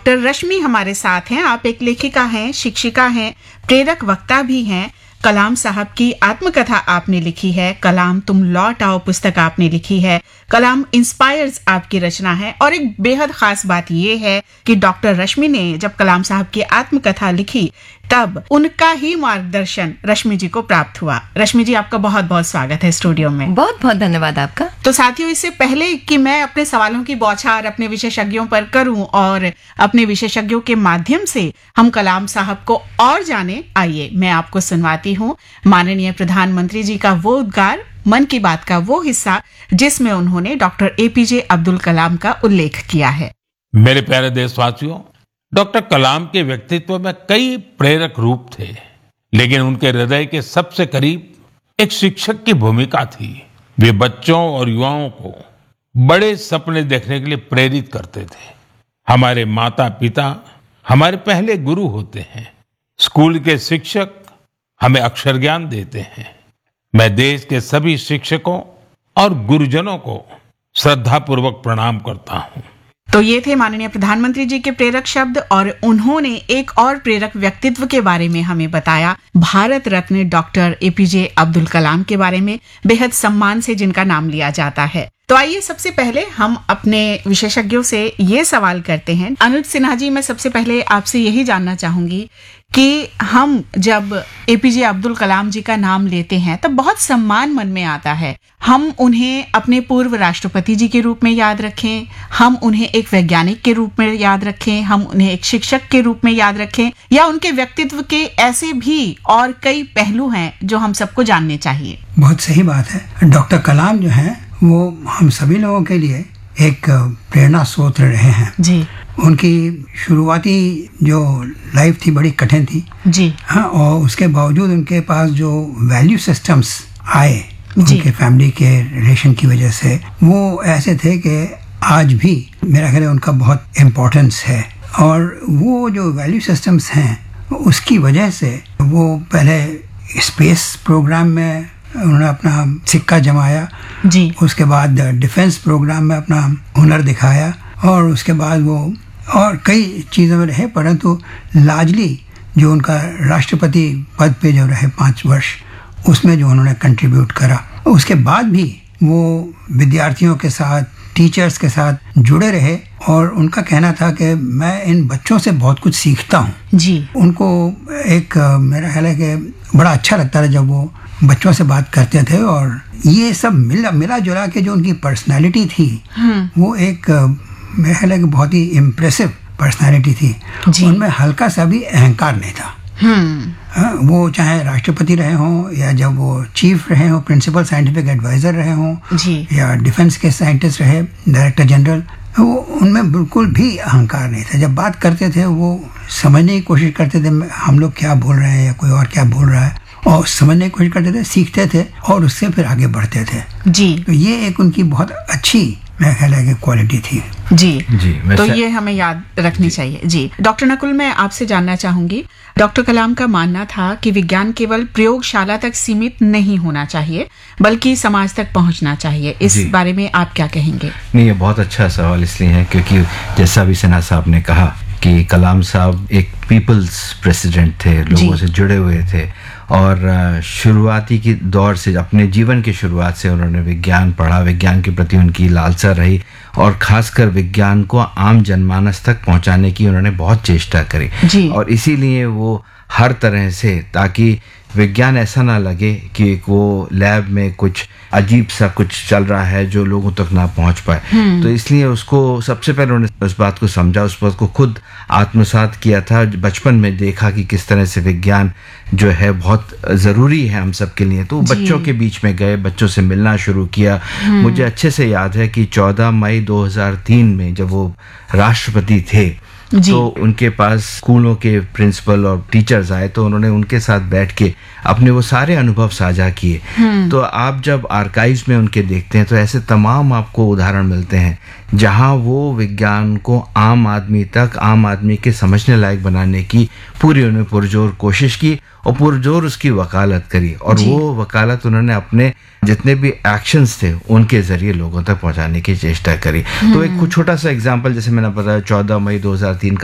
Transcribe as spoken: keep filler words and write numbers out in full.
Doctor रश्मि हमारे साथ हैं। आप एक लेखिका हैं, शिक्षिका हैं, प्रेरक वक्ता भी हैं। कलाम साहब की आत्मकथा आपने लिखी है, कलाम तुम लौट आओ पुस्तक आपने लिखी है, कलाम इंस्पायर्स आपकी रचना है। और एक बेहद खास बात यह है कि डॉक्टर रश्मि ने जब कलाम साहब की आत्मकथा लिखी तब उनका ही मार्गदर्शन रश्मि जी को प्राप्त हुआ। रश्मि जी, आपका बहुत बहुत स्वागत है स्टूडियो में। बहुत बहुत धन्यवाद आपका। तो साथियों, इससे पहले कि मैं अपने सवालों की बौछार अपने विशेषज्ञों पर करूं और अपने विशेषज्ञों के माध्यम से हम कलाम साहब को और जाने, आइए मैं आपको सुनवाती हूँ माननीय प्रधानमंत्री जी का वो उद्गार, मन की बात का वो हिस्सा जिसमें उन्होंने डॉक्टर एपीजे अब्दुल कलाम का उल्लेख किया है। मेरे प्यारे देशवासियों, डॉक्टर कलाम के व्यक्तित्व में कई प्रेरक रूप थे, लेकिन उनके हृदय के सबसे करीब एक शिक्षक की भूमिका थी। वे बच्चों और युवाओं को बड़े सपने देखने के लिए प्रेरित करते थे। हमारे माता पिता हमारे पहले गुरु होते हैं। स्कूल के शिक्षक हमें अक्षर ज्ञान देते हैं। मैं देश के सभी शिक्षकों और गुरुजनों को श्रद्धापूर्वक प्रणाम करता हूँ। तो ये थे माननीय प्रधानमंत्री जी के प्रेरक शब्द, और उन्होंने एक और प्रेरक व्यक्तित्व के बारे में हमें बताया, भारत रत्न डॉक्टर एपीजे अब्दुल कलाम के बारे में, बेहद सम्मान से जिनका नाम लिया जाता है। तो आइए सबसे पहले हम अपने विशेषज्ञों से ये सवाल करते हैं। अनुज सिन्हा जी, मैं सबसे पहले आपसे यही जानना चाहूंगी कि हम जब एपीजे अब्दुल कलाम जी का नाम लेते हैं तब बहुत सम्मान मन में आता है। हम उन्हें अपने पूर्व राष्ट्रपति जी के रूप में याद रखें, हम उन्हें एक वैज्ञानिक के रूप में याद रखें, हम उन्हें एक शिक्षक के रूप में याद रखें, या उनके व्यक्तित्व के ऐसे भी और कई पहलू हैं जो हम सबको जानने चाहिए। बहुत सही बात है। डॉक्टर कलाम जो है वो हम सभी लोगों के लिए एक प्रेरणा स्रोत रहे हैं जी। उनकी शुरुआती जो लाइफ थी बड़ी कठिन थी जी। हाँ, और उसके बावजूद उनके पास जो वैल्यू सिस्टम्स आए उनके फैमिली के रिलेशन की वजह से, वो ऐसे थे कि आज भी मेरा ख्याल है उनका बहुत इम्पोर्टेंस है। और वो जो वैल्यू सिस्टम्स हैं उसकी वजह से वो पहले स्पेस प्रोग्राम में उन्होंने अपना सिक्का जमाया जी। उसके बाद डिफेंस प्रोग्राम में अपना हुनर दिखाया, और उसके बाद वो और कई चीज़ों में रहे, परंतु लार्जली जो उनका राष्ट्रपति पद पे जो रहे पाँच वर्ष, उसमें जो उन्होंने कंट्रीब्यूट करा, उसके बाद भी वो विद्यार्थियों के साथ, टीचर्स के साथ जुड़े रहे। और उनका कहना था कि मैं इन बच्चों से बहुत कुछ सीखता हूँ जी। उनको एक मेरा ख्याल है कि बड़ा अच्छा लगता था जब वो बच्चों से बात करते थे, और ये सब मिला मिला जुला के जो उनकी पर्सनालिटी थी वो एक मेरा ख्याल है कि बहुत ही इम्प्रेसिव पर्सनालिटी थी। उनमें हल्का सा भी अहंकार नहीं था। हाँ, वो चाहे राष्ट्रपति रहे हों या जब वो चीफ रहे हों, प्रिंसिपल साइंटिफिक एडवाइजर रहे हों जी। या डिफेंस के साइंटिस्ट रहे, डायरेक्टर जनरल, वो उनमें बिल्कुल भी अहंकार नहीं था। जब बात करते थे वो समझने की कोशिश करते थे हम लोग क्या बोल रहे हैं या कोई और क्या बोल रहा है, और समझने की कोशिश करते थे, सीखते थे और उससे फिर आगे बढ़ते थे जी। तो ये एक उनकी बहुत अच्छी मेरा ख्याल है कि क्वालिटी थी जी जी। तो ये हमें याद रखनी चाहिए जी। डॉक्टर नकुल, मैं आपसे जानना चाहूंगी, डॉक्टर कलाम का मानना था कि विज्ञान केवल प्रयोगशाला तक सीमित नहीं होना चाहिए बल्कि समाज तक पहुंचना चाहिए। इस बारे में आप क्या कहेंगे? नहीं, ये बहुत अच्छा सवाल इसलिए है क्योंकि जैसा भी सिन्हा साहब ने कहा कि कलाम साहब एक पीपल्स प्रेसिडेंट थे, लोगों से जुड़े हुए थे, और शुरुआती की दौर से, अपने जीवन की शुरुआत से उन्होंने विज्ञान पढ़ा, विज्ञान के प्रति उनकी लालसा रही, और खासकर विज्ञान को आम जनमानस तक पहुंचाने की उन्होंने बहुत चेष्टा करी। और इसीलिए वो हर तरह से, ताकि विज्ञान ऐसा ना लगे कि वो लैब में कुछ अजीब सा कुछ चल रहा है जो लोगों तक ना पहुंच पाए, तो इसलिए उसको सबसे पहले उन्होंने उस बात को समझा, उस बात को खुद आत्मसात किया था। बचपन में देखा कि किस तरह से विज्ञान जो है बहुत ज़रूरी है हम सब के लिए, तो बच्चों के बीच में गए, बच्चों से मिलना शुरू किया। मुझे अच्छे से याद है कि चौदह मई दो हज़ार तीन में जब वो राष्ट्रपति थे तो उनके पास स्कूलों के प्रिंसिपल और टीचर्स आए, तो उन्होंने उनके साथ बैठ के अपने वो सारे अनुभव साझा किए। तो आप जब आर्काइव्स में उनके देखते हैं तो ऐसे तमाम आपको उदाहरण मिलते हैं जहां वो विज्ञान को आम आदमी तक, आम आदमी के समझने लायक बनाने की पूरी उन्होंने पुरजोर कोशिश की और पुरजोर उसकी वकालत करी, और वो वकालत उन्होंने अपने जितने भी एक्शंस थे उनके जरिए लोगों तक पहुंचाने की चेष्टा करी। तो एक छोटा सा एग्जांपल, जैसे मैंने बताया चौदह मई दो हज़ार तीन